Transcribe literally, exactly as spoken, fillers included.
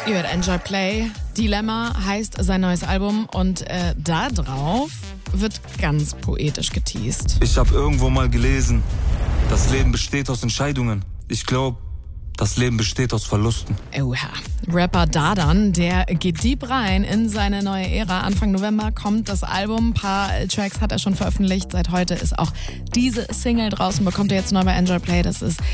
Ihr hört Enjoy Play. Dilemma heißt sein neues Album und äh, da drauf wird ganz poetisch geteast. Ich habe irgendwo mal gelesen, das Leben besteht aus Entscheidungen. Ich glaube, das Leben besteht aus Verlusten. Oha. Rapper Dadan, der geht deep rein in seine neue Ära. Anfang November kommt das Album. Ein paar Tracks hat er schon veröffentlicht. Seit heute ist auch diese Single draußen. Bekommt ihr jetzt neu bei Enjoy Play. Das ist